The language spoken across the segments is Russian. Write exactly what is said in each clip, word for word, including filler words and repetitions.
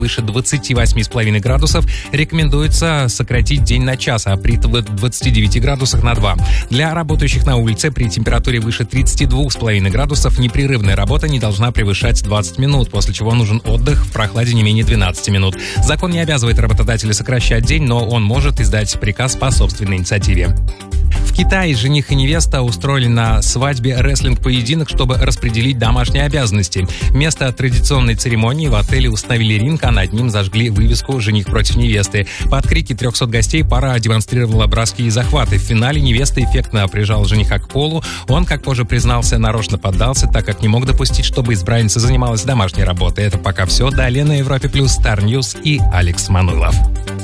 выше двадцати восьми с половиной градусов, рекомендуется сократить день на час, а при двадцати девяти градусах на два. Для работающих на улице при температуре выше тридцати двух с половиной градусов непрерывная работа не должна превышать двадцать минут, после чего нужен отдых в прохладе не менее двенадцати минут. Закон не обязывает работодателя сокращать день, но он может издать приказ по собственной инициативе. В Китае жених и невеста устроили на свадьбе рестлинг-поединок, чтобы распределить домашние обязанности. Вместо традиционной церемонии в отеле установили ринг, а над ним зажгли вывеску «Жених против невесты». Под крики трехсот гостей пара демонстрировала броски и захваты. В финале невеста эффектно прижала жениха к полу. Он, как позже признался, нарочно поддался, так как не мог допустить, чтобы избранница занималась домашней работой. Это пока все. Далее на Европе Плюс, Star News и Алекс Мануилов.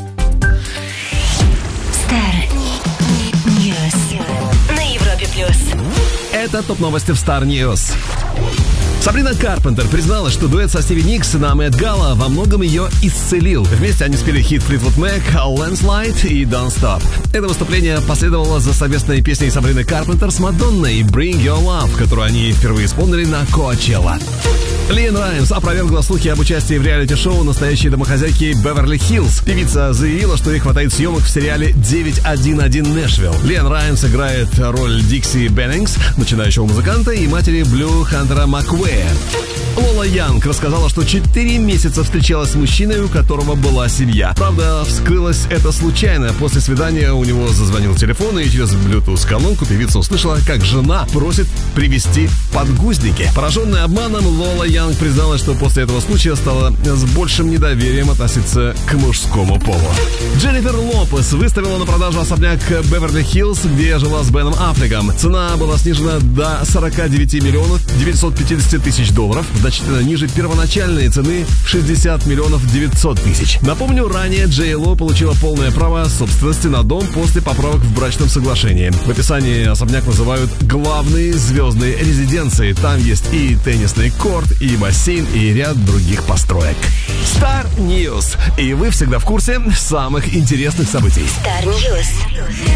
Это топ-новости в Star News. Сабрина Карпентер призналась, что дуэт со Стиви Никс на Met Gala во многом ее исцелил. Вместе они спели хит Fleetwood Mac, Landslide и Don't Stop. Это выступление последовало за совместной песней Сабрины Карпентер с Мадонной Bring Your Love, которую они впервые исполнили на Coachella. Лиэн Раймс опровергла слухи об участии в реалити-шоу «Настоящие домохозяйки Беверли-Хиллз». Певица заявила, что ей хватает съемок в сериале девять один один Нэшвилл. Лиэн Раймс играет роль Дикси Беннингс, начинающего музыканта, и матери Блю Хантера Маквея. Лола Янг рассказала, что четыре месяца встречалась с мужчиной, у которого была семья. Правда, вскрылось это случайно. После свидания у него зазвонил телефон, и через Bluetooth-колонку певица услышала, как жена просит привезти подгузники. Пораженная обманом, Лола Янг призналась, что после этого случая стала с большим недоверием относиться к мужскому полу. Дженнифер Лопес выставила на продажу особняк Беверли-Хиллз, где жила с Беном Аффлеком. Цена была снижена до сорока девяти миллионов девятисот пятидесяти тысяч долларов, значительно ниже первоначальной цены в шестьдесят миллионов девятьсот тысяч. Напомню, ранее Джей Ло получила полное право собственности на дом после поправок в брачном соглашении. В описании особняк называют главной звездной резиденцией. Там есть и теннисный корт, и бассейн, и ряд других построек. Star News. И вы всегда в курсе самых интересных событий. Star News.